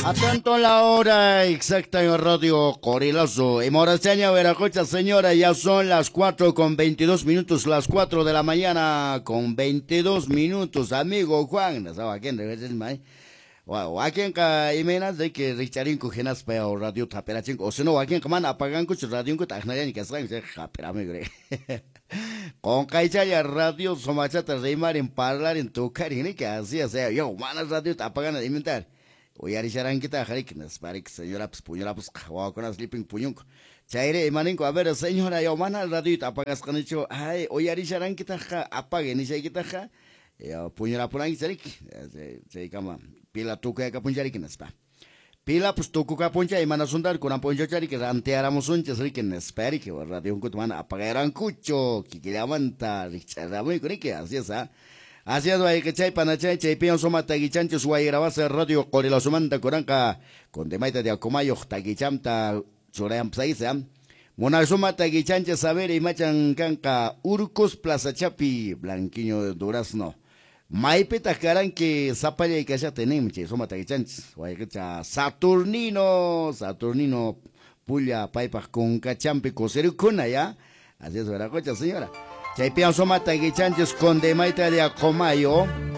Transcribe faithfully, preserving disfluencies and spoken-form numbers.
Atento la hora exacta en Radio Corilazo. En Moraseña, Veracocha, señora, ya son las cuatro con veintidós minutos, las cuatro de la mañana con veintidós minutos. Amigo Juan, ¿no sabe quién es el mai? O a quien ka imenas de que Richarin cogenas para radio taperachin, o si no, a quien que man apagan cucho radio que tajnayan y que saben que japera me cree. Con Caichaya Radio, somachata reimar en parlar en tocar y que así, o sea, yo, manas radio apagan a inventar. Oyari sharan kita harik nas parik señora pues puñora pues kawa con sleeping puñunk. Chaire imaninko a ver señora yo mana radio apagas con hecho ay oyari sharan kita ha apague ni se kita ha yo puñora pulang charik se kama pila tuka ka punjari nas pa. Pila pues tuku ka punja imana sundar kuna punjo chari que ranteáramos un chesri que nas parik que radio un mana apagaran cucho kikilamanta richaramo y con que así es ah. Así es, hay que chay panachay, chay pion soma tagichancho suay grabase radio corila sumanta coranca con demaita de acomayo tagichamta chorayam psaisam. Mona suma tagichanche saber y machan canca urcos plaza chapi blanquiño de durazno. Maipe tacaran que zapalla y calla tenemos, chay soma tagichanches. Guay que cha Saturnino, Saturnino puya paipa con cachampi coseru cuna ya. Así es, ¿verdad, cocha señora? Chay pian soma tagichanches con demaita de acomayo.